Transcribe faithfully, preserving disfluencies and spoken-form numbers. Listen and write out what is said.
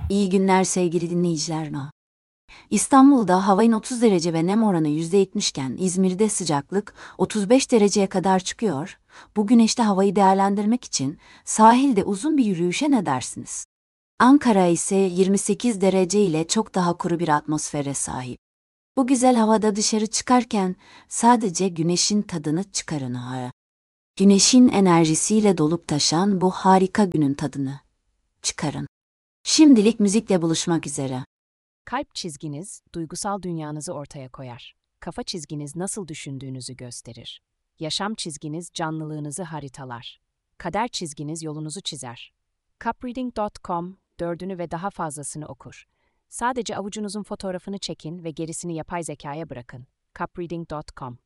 İyi günler sevgili dinleyiciler. İstanbul'da hava otuz derece ve nem oranı yüzde yetmiş iken İzmir'de sıcaklık otuz beş dereceye kadar çıkıyor. Bu güneşte havayı değerlendirmek için sahilde uzun bir yürüyüşe ne dersiniz? Ankara ise yirmi sekiz derece ile çok daha kuru bir atmosfere sahip. Bu güzel havada dışarı çıkarken sadece güneşin tadını çıkarın ha. Güneşin enerjisiyle dolup taşan bu harika günün tadını çıkarın. Şimdilik müzikle buluşmak üzere. Kalp çizginiz, duygusal dünyanızı ortaya koyar. Kafa çizginiz nasıl düşündüğünüzü gösterir. Yaşam çizginiz canlılığınızı haritalar. Kader çizginiz yolunuzu çizer. cupreading nokta com dördünü ve daha fazlasını okur. Sadece avucunuzun fotoğrafını çekin ve gerisini yapay zekaya bırakın. cupreading nokta com